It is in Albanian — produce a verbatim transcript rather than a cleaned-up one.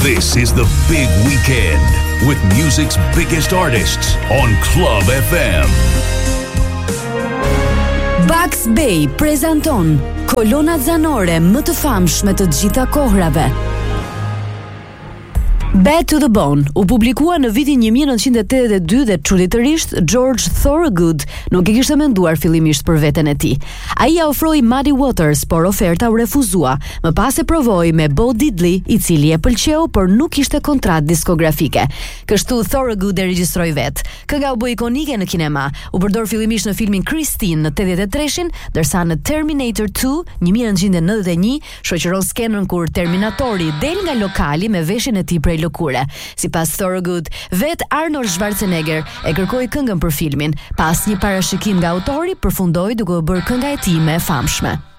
This is the big weekend with music's biggest artists on Club F M. Bugs Bay prezanton kolonat zanore më të famshme të gjitha kohrave. Bad to the Bone u publikua në vitin nineteen eighty-two dhe çuditërisht George Thorogood nuk e kishte menduar fillimisht për veten e tij. Ai ia ofroi Muddy Waters, por oferta u refuzua. Më pas e provoi me Bo Diddley, i cili e pëlqeu, por nuk kishte kontratë diskografike. Kështu Thorogood e regjistroi vet. Kënga u bë ikonike në kinema. U përdor fillimisht në filmin Christine në eighty-three-shin, ndërsa në Terminator two nineteen ninety-one shoqëron skenën kur Terminatori del nga lokali me veshjen e tij prej lëkure. Sipas Thorogood, vet Arnold Schwarzenegger e kërkoi këngën për filmin. Pas një parashikim nga autori, përfundoi duke u bërë kënga e tij më e famshme.